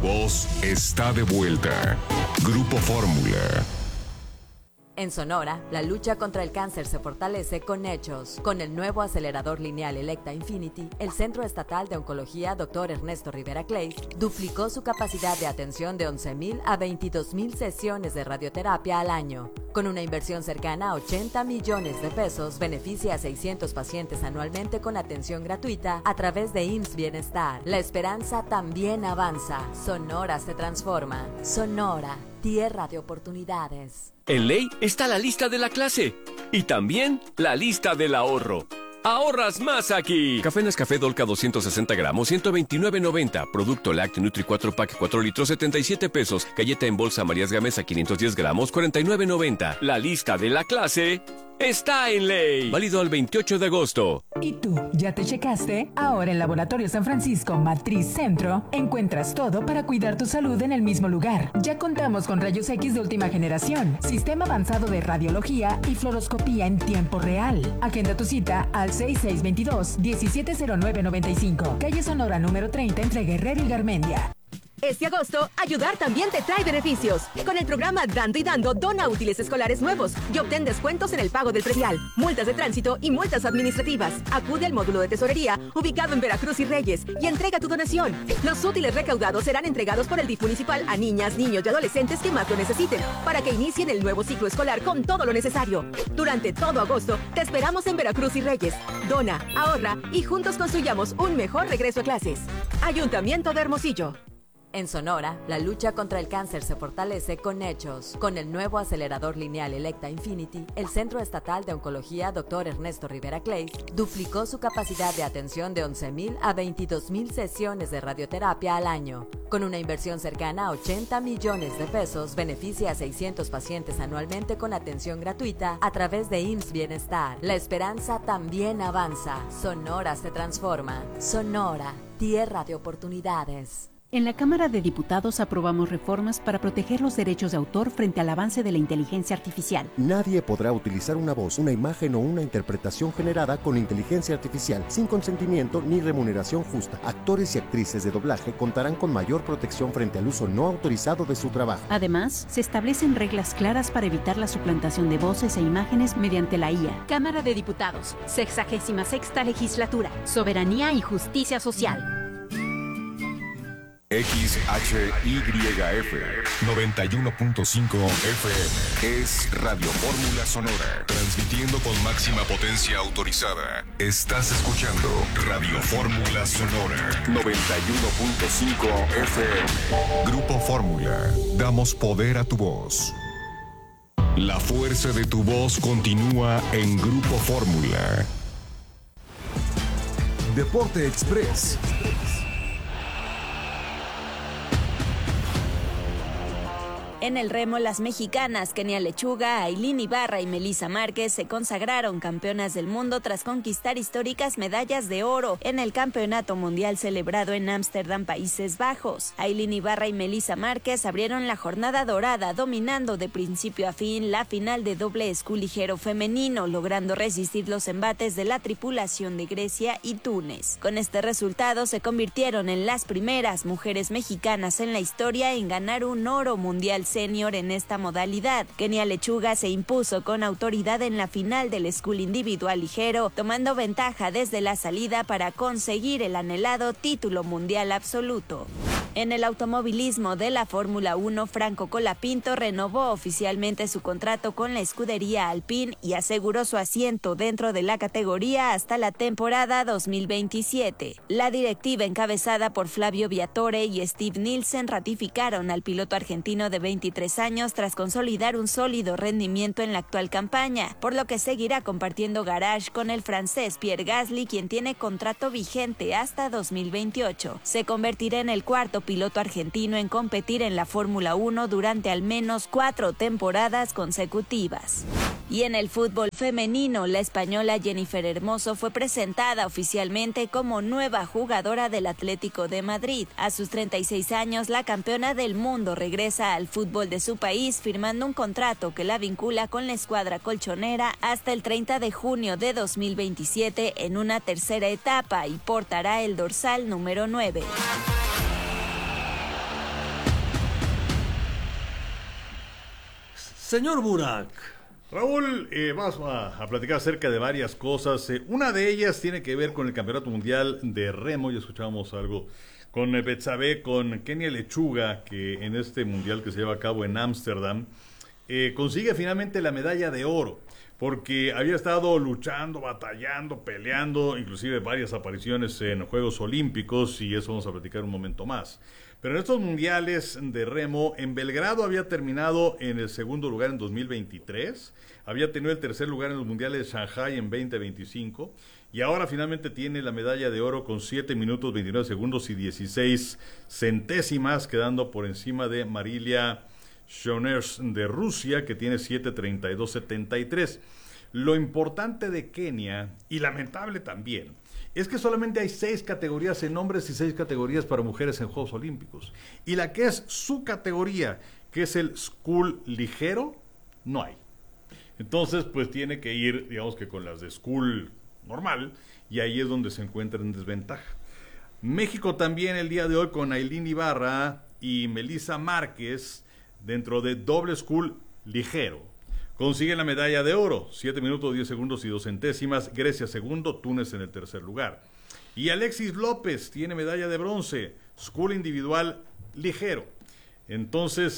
voz está de vuelta. Grupo Fórmula. En Sonora, la lucha contra el cáncer se fortalece con hechos. Con el nuevo acelerador lineal Electa Infinity, el Centro Estatal de Oncología Dr. Ernesto Rivera Clays duplicó su capacidad de atención de 11,000 a 22,000 sesiones de radioterapia al año. Con una inversión cercana a 80 millones de pesos, beneficia a 600 pacientes anualmente con atención gratuita a través de IMSS Bienestar. La esperanza también avanza. Sonora se transforma. Sonora, tierra de oportunidades. En Ley está la lista de la clase y también la lista del ahorro. ¡Ahorras más aquí! Café Nescafé Dolca 260 gramos, 129.90. Producto Lácteo Nutri 4 Pack 4 litros, 77 pesos. Galleta en bolsa Marías Gamesa 510 gramos, 49.90. La lista de la clase está en Ley. Válido al 28 de agosto. ¿Y tú, ya te checaste? Ahora en Laboratorio San Francisco Matriz Centro encuentras todo para cuidar tu salud en el mismo lugar. Ya contamos con rayos X de última generación, sistema avanzado de radiología y fluoroscopía en tiempo real. Agenda tu cita al 6622-170995, calle Sonora número 30 entre Guerrero y Garmendia. Este agosto, ayudar también te trae beneficios. Con el programa Dando y Dando, dona útiles escolares nuevos y obtén descuentos en el pago del predial, multas de tránsito y multas administrativas. Acude al módulo de tesorería ubicado en Veracruz y Reyes y entrega tu donación. Los útiles recaudados serán entregados por el DIF municipal a niñas, niños y adolescentes que más lo necesiten, para que inicien el nuevo ciclo escolar con todo lo necesario. Durante todo agosto, te esperamos en Veracruz y Reyes. Dona, ahorra y juntos construyamos un mejor regreso a clases. Ayuntamiento de Hermosillo. En Sonora, la lucha contra el cáncer se fortalece con hechos. Con el nuevo acelerador lineal Electa Infinity, el Centro Estatal de Oncología Dr. Ernesto Rivera Clays duplicó su capacidad de atención de 11,000 a 22,000 sesiones de radioterapia al año. Con una inversión cercana a 80 millones de pesos, beneficia a 600 pacientes anualmente con atención gratuita a través de IMSS Bienestar. La esperanza también avanza. Sonora se transforma. Sonora, tierra de oportunidades. En la Cámara de Diputados aprobamos reformas para proteger los derechos de autor frente al avance de la inteligencia artificial. Nadie podrá utilizar una voz, una imagen o una interpretación generada con inteligencia artificial sin consentimiento ni remuneración justa. Actores y actrices de doblaje contarán con mayor protección frente al uso no autorizado de su trabajo. Además, se establecen reglas claras para evitar la suplantación de voces e imágenes mediante la IA. Cámara de Diputados, 66ª Legislatura, Soberanía y Justicia Social. XHYF 91.5 FM es Radio Fórmula Sonora, transmitiendo con máxima potencia autorizada. Estás escuchando Radio Fórmula Sonora 91.5 FM. Grupo Fórmula, damos poder a tu voz. La fuerza de tu voz continúa en Grupo Fórmula. Deporte Express. En el remo, las mexicanas Kenia Lechuga, Ailín Ibarra y Melissa Márquez se consagraron campeonas del mundo tras conquistar históricas medallas de oro en el Campeonato Mundial celebrado en Ámsterdam, Países Bajos. Ailín Ibarra y Melissa Márquez abrieron la jornada dorada, dominando de principio a fin la final de doble esculigero femenino, logrando resistir los embates de la tripulación de Grecia y Túnez. Con este resultado se convirtieron en las primeras mujeres mexicanas en la historia en ganar un oro mundial senior en esta modalidad. Kenia Lechuga se impuso con autoridad en la final del school individual ligero, tomando ventaja desde la salida para conseguir el anhelado título mundial absoluto. En el automovilismo de la Fórmula 1, Franco Colapinto renovó oficialmente su contrato con la escudería Alpine y aseguró su asiento dentro de la categoría hasta la temporada 2027. La directiva encabezada por Flavio Briatore y Steve Nielsen ratificaron al piloto argentino de 23 años tras consolidar un sólido rendimiento en la actual campaña, por lo que seguirá compartiendo garage con el francés Pierre Gasly, quien tiene contrato vigente hasta 2028. Se convertirá en el cuarto piloto argentino en competir en la Fórmula 1 durante al menos 4 temporadas consecutivas. Y en el fútbol femenino, la española Jennifer Hermoso fue presentada oficialmente como nueva jugadora del Atlético de Madrid. A sus 36 años, la campeona del mundo regresa al fútbol de su país, firmando un contrato que la vincula con la escuadra colchonera hasta el 30 de junio de 2027 en una tercera etapa y portará el dorsal número 9. Señor Burak. Raúl, vamos a platicar acerca de varias cosas. Una de ellas tiene que ver con el Campeonato Mundial de Remo. Ya escuchábamos algo con Betsabe, con Kenia Lechuga, que en este mundial que se lleva a cabo en Ámsterdam, consigue finalmente la medalla de oro, porque había estado luchando, batallando, peleando, inclusive varias apariciones en Juegos Olímpicos, y eso vamos a platicar un momento más. Pero en estos mundiales de remo, en Belgrado había terminado en el segundo lugar en 2023, había tenido el tercer lugar en los mundiales de Shanghai en 2025, y ahora finalmente tiene la medalla de oro con 7 minutos, 29 segundos y 16 centésimas, quedando por encima de Marilia Shoners de Rusia, que tiene 7:32:73. Lo importante de Kenia, y lamentable también, es que solamente hay 6 categorías en hombres y 6 categorías para mujeres en Juegos Olímpicos. Y la que es su categoría, que es el School ligero, no hay. Entonces, pues tiene que ir, digamos que con las de School normal, y ahí es donde se encuentra en desventaja. México también el día de hoy con Ailín Ibarra y Melissa Márquez, dentro de doble School ligero, consiguen la medalla de oro, 7 minutos, 10 segundos y 2 centésimas, Grecia segundo, Túnez en el tercer lugar. Y Alexis López tiene medalla de bronce, School individual ligero. Entonces,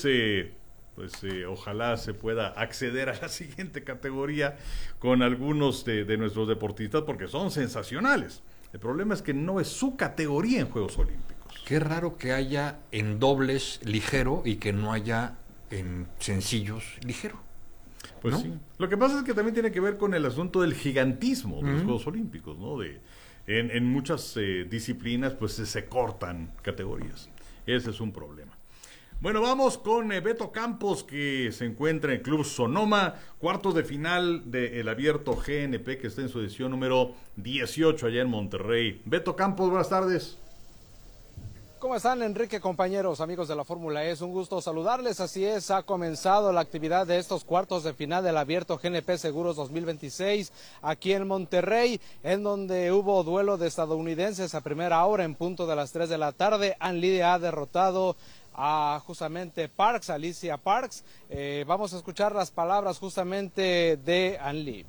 ojalá se pueda acceder a la siguiente categoría con algunos de nuestros deportistas, porque son sensacionales. El problema es que no es su categoría en Juegos Olímpicos. Qué raro que haya en dobles ligero y que no haya en sencillos ligero. Pues ¿no? Sí. Lo que pasa es que también tiene que ver con el asunto del gigantismo de los Juegos Olímpicos, ¿no? En muchas disciplinas pues se cortan categorías. Ese es un problema. Bueno, vamos con Beto Campos, que se encuentra en Club Sonoma, cuartos de final del Abierto GNP, que está en su edición número 18 allá en Monterrey. Beto Campos, buenas tardes. ¿Cómo están, Enrique, compañeros, amigos de la Fórmula E? Es un gusto saludarles. Así es, ha comenzado la actividad de estos cuartos de final del Abierto GNP Seguros 2026 aquí en Monterrey, en donde hubo duelo de estadounidenses a primera hora en punto de las 3 de la tarde. Ann Lee ha derrotado a justamente Parks, Alicia Parks. Vamos a escuchar las palabras justamente de Ann Lee.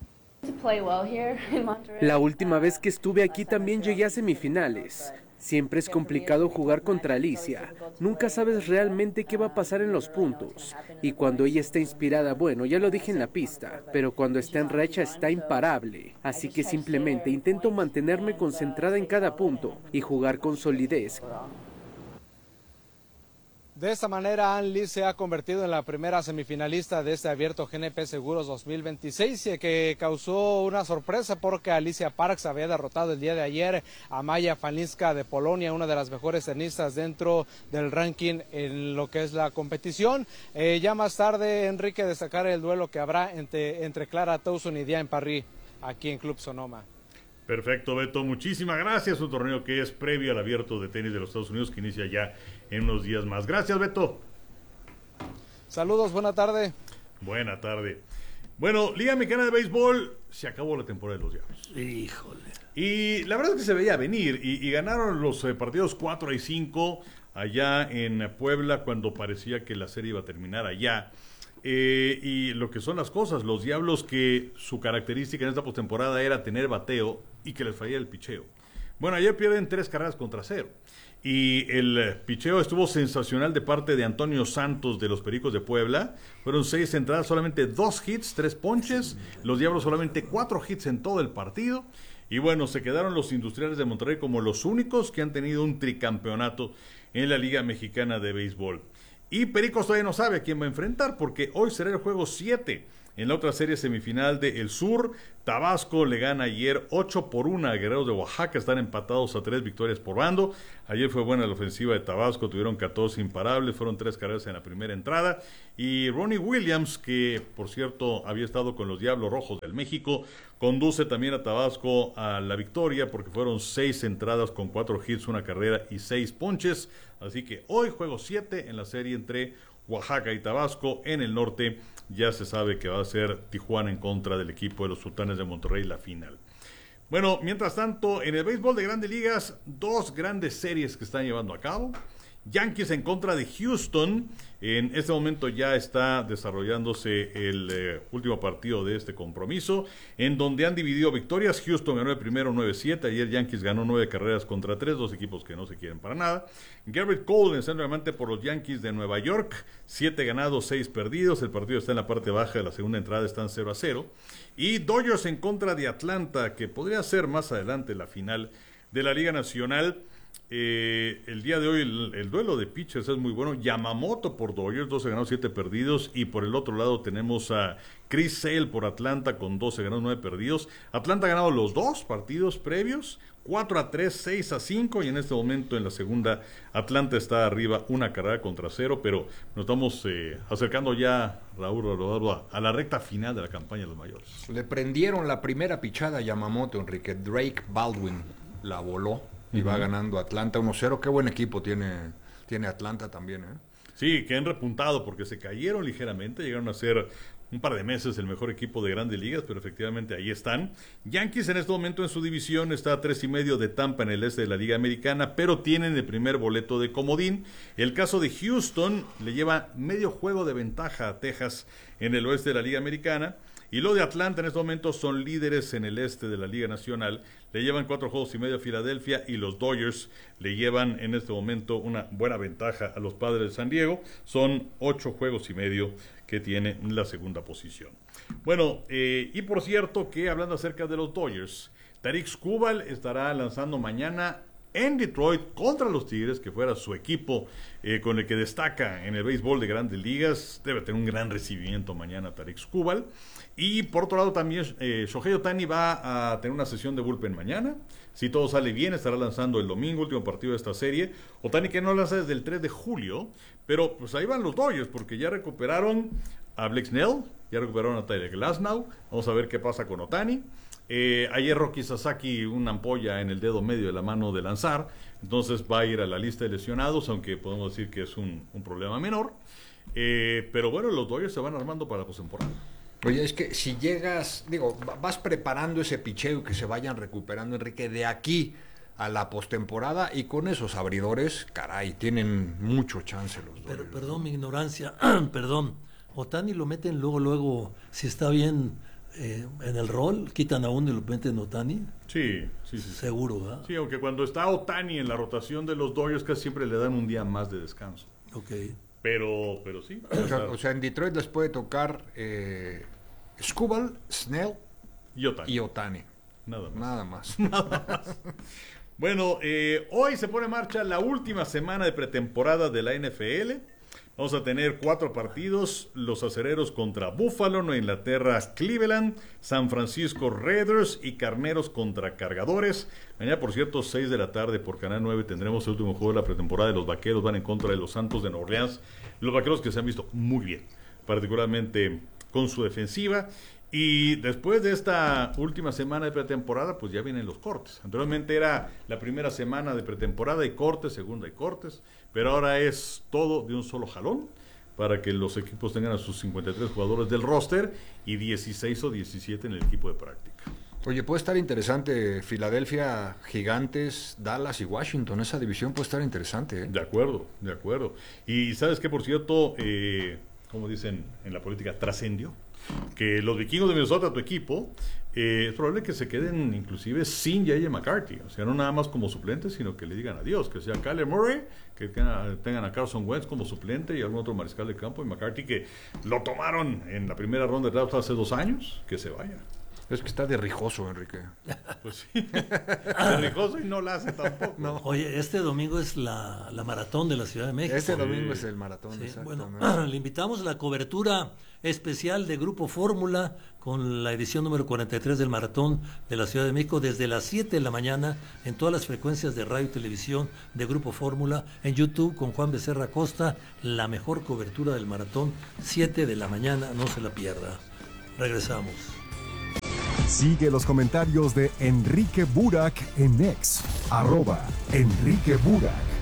La última vez que estuve aquí también llegué a semifinales. Siempre es complicado jugar contra Alicia. Nunca sabes realmente qué va a pasar en los puntos. Y cuando ella está inspirada, bueno, ya lo dije en la pista, pero cuando está en racha está imparable. Así que simplemente intento mantenerme concentrada en cada punto y jugar con solidez. De esta manera, Ann Lee se ha convertido en la primera semifinalista de este Abierto GNP Seguros 2026, que causó una sorpresa porque Alicia Parks había derrotado el día de ayer a Maja Falinska de Polonia, una de las mejores tenistas dentro del ranking en lo que es la competición. Ya más tarde, Enrique, destacar el duelo que habrá entre Clara Towson y Diane Parry aquí en Club Sonoma. Perfecto, Beto, muchísimas gracias. Un torneo que es previo al Abierto de Tenis de los Estados Unidos, que inicia ya en unos días más. Gracias, Beto. Saludos, buena tarde. Buena tarde. Bueno, Liga Mexicana de Béisbol, se acabó la temporada de los Diablos. Híjole. Y la verdad es que se veía venir, y ganaron los partidos 4-5 allá en Puebla, cuando parecía que la serie iba a terminar allá. Y lo que son las cosas, los Diablos, que su característica en esta postemporada era tener bateo y que les fallaba el picheo. Bueno, ayer pierden 3-0. Y el picheo estuvo sensacional de parte de Antonio Santos de los Pericos de Puebla. Fueron 6 entradas, solamente 2 hits, 3 ponches. Los Diablos solamente 4 hits en todo el partido. Y bueno, se quedaron los Industriales de Monterrey como los únicos que han tenido un tricampeonato en la Liga Mexicana de Béisbol. Y Pericos todavía no sabe a quién va a enfrentar, porque hoy será el juego 7 en la otra serie semifinal de El Sur. Tabasco le gana ayer 8-1 a Guerreros de Oaxaca, están empatados a 3 victorias por bando. Ayer fue buena la ofensiva de Tabasco, tuvieron 14 imparables, fueron 3 carreras en la primera entrada. Y Ronnie Williams, que por cierto había estado con los Diablos Rojos del México, conduce también a Tabasco a la victoria, porque fueron 6 entradas con 4 hits, 1 carrera y 6 ponches. Así que hoy juego 7 en la serie entre Oaxaca y Tabasco. En el norte ya se sabe que va a ser Tijuana en contra del equipo de los Sultanes de Monterrey la final. Bueno, mientras tanto, en el béisbol de Grandes Ligas, 2 grandes series que están llevando a cabo. Yankees en contra de Houston. En este momento ya está desarrollándose el último partido de este compromiso, en donde han dividido victorias. Houston ganó el primero 9-7. Ayer Yankees ganó 9 carreras contra 3, dos equipos que no se quieren para nada. Garrett Cole, en centro diamante por los Yankees de Nueva York, 7 ganados, 6 perdidos. El partido está en la parte baja de la segunda entrada, están 0-0. Y Dodgers en contra de Atlanta, que podría ser más adelante la final de la Liga Nacional. El día de hoy el duelo de pitchers es muy bueno. Yamamoto por Dodgers, 12 ganados, 7 perdidos. Y por el otro lado tenemos a Chris Sale por Atlanta con 12 ganados, 9 perdidos. Atlanta ha ganado los 2 partidos previos, 4-3, 6-5. Y en este momento en la segunda Atlanta está arriba 1 carrera contra 0. Pero nos estamos acercando ya, Raúl, a la recta final de la campaña de los mayores. Le prendieron la primera pichada a Yamamoto, Enrique. Drake Baldwin la voló. Y va ganando Atlanta 1-0. Qué buen equipo tiene Atlanta también, ¿eh? Sí, que han repuntado porque se cayeron ligeramente. Llegaron a ser un par de meses el mejor equipo de Grandes Ligas, pero efectivamente ahí están. Yankees en este momento en su división está a 3.5 de Tampa en el este de la Liga Americana, pero tienen el primer boleto de comodín. El caso de Houston le lleva medio juego de ventaja a Texas en el oeste de la Liga Americana. Y lo de Atlanta en este momento son líderes en el este de la Liga Nacional. Le llevan 4 juegos y medio a Filadelfia, y los Dodgers le llevan en este momento una buena ventaja a los Padres de San Diego. Son 8 juegos y medio que tiene la segunda posición. Bueno, y por cierto que hablando acerca de los Dodgers, Tarik Skubal estará lanzando mañana en Detroit contra los Tigres, que fuera su equipo con el que destaca en el béisbol de Grandes Ligas. Debe tener un gran recibimiento mañana Tarik Skubal. Y por otro lado también Shohei Ohtani va a tener una sesión de bullpen mañana. Si todo sale bien, estará lanzando el domingo, último partido de esta serie. Ohtani que no lanza desde el 3 de julio, pero pues ahí van los Dodgers, porque ya recuperaron a Blake Snell, ya recuperaron a Tyler Glasnow. Vamos a ver qué pasa con Ohtani. Ayer Roki Sasaki una ampolla en el dedo medio de la mano de lanzar, entonces va a ir a la lista de lesionados, aunque podemos decir que es un problema menor. Pero bueno, los Dodgers se van armando para la postemporada. Oye, es que si llegas, vas preparando ese picheo que se vayan recuperando, Enrique, de aquí a la postemporada, y con esos abridores, caray, tienen mucho chance los Dodgers. Pero perdón mi ignorancia, perdón, Ohtani lo meten luego, si está bien en el rol, quitan a uno y lo meten a Ohtani. Sí. Seguro, ¿verdad? Sí, aunque cuando está Ohtani en la rotación de los Dodgers casi siempre le dan un día más de descanso. Ok. Pero sí. O sea, en Detroit les puede tocar Skubal, Snell y Ohtani. Nada más. Bueno, hoy se pone en marcha la última semana de pretemporada de la NFL. Vamos a tener 4 partidos: los Acereros contra Buffalo, Nueva Inglaterra, Cleveland, San Francisco Raiders y Carneros contra Cargadores. Mañana, por cierto, 6 de la tarde por Canal 9 tendremos el último juego de la pretemporada de los Vaqueros. Van en contra de los Santos de Nueva Orleans. Los Vaqueros que se han visto muy bien, particularmente con su defensiva. Y después de esta última semana de pretemporada, pues ya vienen los cortes. Anteriormente era la primera semana de pretemporada y cortes, segunda y cortes, pero ahora es todo de un solo jalón para que los equipos tengan a sus 53 jugadores del roster y 16 o 17 en el equipo de práctica. Oye, puede estar interesante Filadelfia, Gigantes, Dallas y Washington. Esa división puede estar interesante, ¿eh? De acuerdo. Y ¿sabes qué? Por cierto, como dicen en la política, trascendió que los Vikingos de Minnesota, tu equipo, es probable que se queden inclusive sin J.J. McCarthy, o sea, no nada más como suplente, sino que le digan adiós, que sea Kyler Murray, que tengan a Carson Wentz como suplente y algún otro mariscal de campo, y McCarthy, que lo tomaron en la primera ronda de draft hace 2 años, que se vaya. Es que está de rijoso, Enrique. Pues sí, de rijoso y no la hace tampoco. No. Oye, este domingo es la maratón de la Ciudad de México. Este domingo es el maratón, sí. Exactamente. Bueno, le invitamos a la cobertura especial de Grupo Fórmula con la edición número 43 del maratón de la Ciudad de México desde las 7 de la mañana en todas las frecuencias de radio y televisión de Grupo Fórmula, en YouTube con Juan Becerra Costa, la mejor cobertura del maratón, 7 de la mañana, no se la pierda. Regresamos. Sigue los comentarios de Enrique Burak en X, @Enrique Burak.